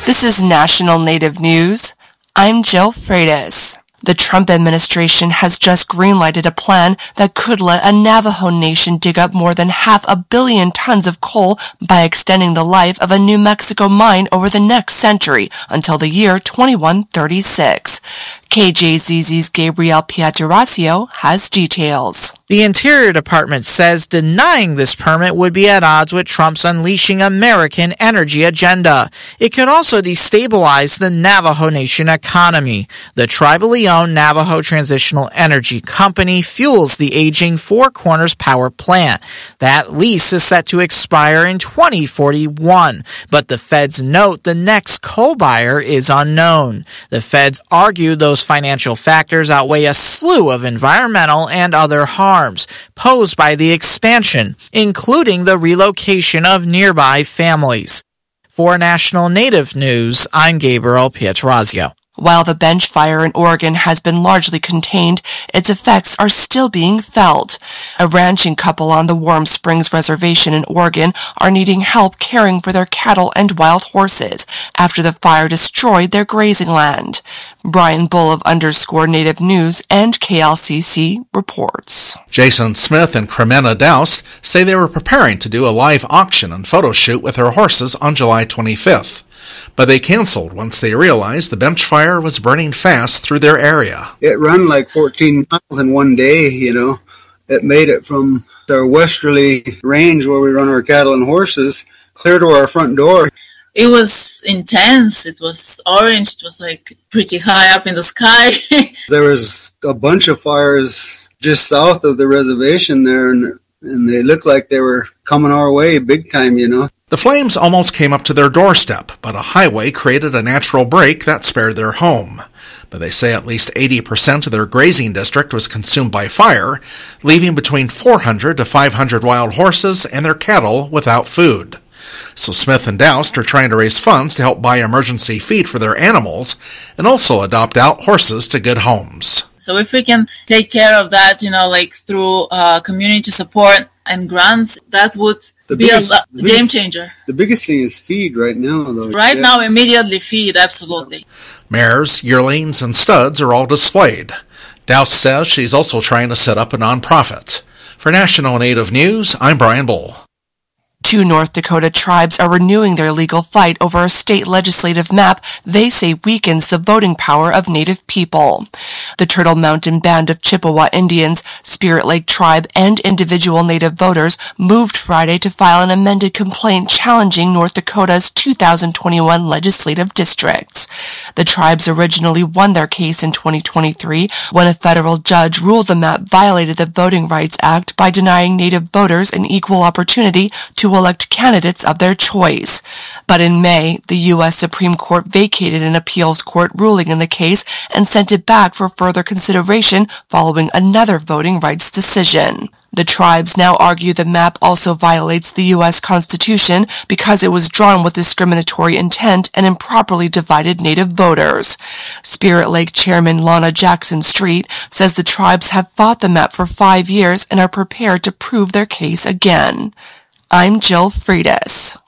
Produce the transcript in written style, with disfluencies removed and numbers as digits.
This is National Native News. I'm Jill Freitas. The Trump administration has just greenlighted a plan that could let a Navajo nation dig up more than 500 million tons of coal by extending the life of a New Mexico mine over the next century until the year 2136. KJZZ's Gabriel Pietrasio has details. The Interior Department says denying this permit would be at odds with Trump's unleashing American energy agenda. It could also destabilize the Navajo Nation economy. The tribally owned Navajo Transitional Energy Company fuels the aging Four Corners power plant. That lease is set to expire in 2041, but the feds note the next coal buyer is unknown. The feds argue those financial factors outweigh a slew of environmental and other harms posed by the expansion, including the relocation of nearby families. For National Native News, I'm Gabriel Pietrasio. While the bench fire in Oregon has been largely contained, its effects are still being felt. A ranching couple on the Warm Springs Reservation in Oregon are needing help caring for their cattle and wild horses after the fire destroyed their grazing land. Brian Bull of _Native News and KLCC reports. Jason Smith and Cremena Doust say they were preparing to do a live auction and photo shoot with their horses on July 25th. But they canceled once they realized the bench fire was burning fast through their area. It ran like 14 miles in one day, It made it from our westerly range where we run our cattle and horses clear to our front door. It was intense. It was orange. It was like pretty high up in the sky. There was a bunch of fires just south of the reservation there, and they looked like they were coming our way big time, The flames almost came up to their doorstep, but a highway created a natural break that spared their home. But they say at least 80% of their grazing district was consumed by fire, leaving between 400 to 500 wild horses and their cattle without food. So Smith and Doust are trying to raise funds to help buy emergency feed for their animals and also adopt out horses to good homes. So if we can take care of that, through community support and grants, that would be a game changer. The biggest thing is feed right now, though. Right now, immediately feed, absolutely. Mares, yearlings, and studs are all displayed. Doust says she's also trying to set up a nonprofit. For National Native News, I'm Brian Bull. 2 North Dakota tribes are renewing their legal fight over a state legislative map they say weakens the voting power of Native people. The Turtle Mountain Band of Chippewa Indians, Spirit Lake Tribe, and individual Native voters moved Friday to file an amended complaint challenging North Dakota's 2021 legislative districts. The tribes originally won their case in 2023 when a federal judge ruled the map violated the Voting Rights Act by denying Native voters an equal opportunity to elect candidates of their choice. But in May, the U.S. Supreme Court vacated an appeals court ruling in the case and sent it back for further consideration following another voting rights decision. The tribes now argue the map also violates the U.S. Constitution because it was drawn with discriminatory intent and improperly divided Native voters. Spirit Lake Chairman Lana Jackson Street says the tribes have fought the map for 5 years and are prepared to prove their case again. I'm Jill Freitas.